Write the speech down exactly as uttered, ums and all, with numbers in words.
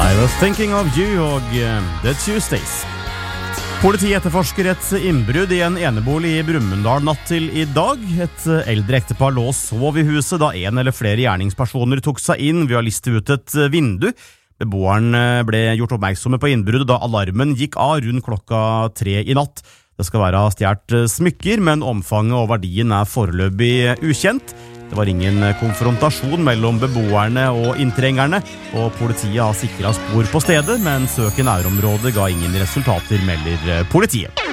I was thinking of you og uh, The Tuesdays. Politiet etterforsker et innbrudd i en enebolig i Brumunddal natt til i dag. Et eldre ektepar lå og sov i huset da en eller flere gjerningspersoner tok seg inn ved å liste ut et vindu. Beboeren ble gjort oppmerksomme på innbruddet da alarmen gikk av rundt klokka tre i natt. Det skal være stjert smykker, men omfanget og verdien er foreløpig ukjent. Det var ingen konfrontasjon mellom beboerne og inntrengerne, og politiet har sikret spor på stedet, men søk i nærområdet ga ingen resultater, melder politiet.